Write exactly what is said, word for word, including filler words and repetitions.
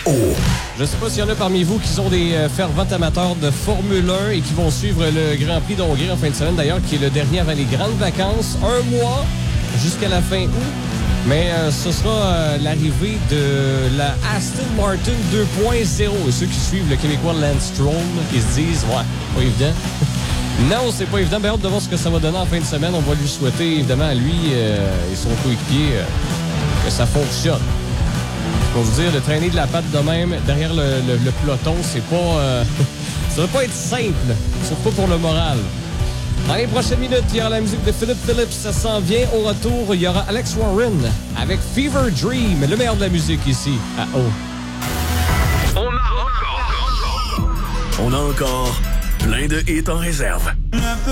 O. Je sais pas s'il y en a parmi vous qui sont des euh, fervents amateurs de Formule un et qui vont suivre le Grand Prix d'Hongrie en fin de semaine, d'ailleurs, qui est le dernier avant les grandes vacances. Un mois jusqu'à la fin août. Mais euh, ce sera euh, l'arrivée de la Aston Martin deux point zéro. Et ceux qui suivent le Québécois Lance Stroll, ils se disent, ouais, pas évident. Non, c'est pas évident. Ben, hâte de voir ce que ça va donner en fin de semaine. On va lui souhaiter, évidemment, à lui euh, et son coéquipier euh, que ça fonctionne. Pour vous dire, de traîner de la patte de même derrière le, le, le peloton, c'est pas... Euh, ça va pas être simple, surtout pas pour le moral. Dans les prochaines minutes, il y aura la musique de Philip Phillips, ça s'en vient. Au retour, il y aura Alex Warren avec Fever Dream, le meilleur de la musique ici à O. On a encore... On a encore plein de hits en réserve.